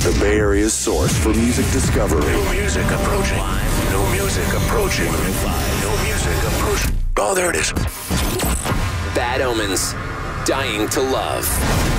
the Bay Area's source for music discovery. New music approaching. New music approaching. New music approaching. Oh, there it is. Bad Omens. Dying to Love.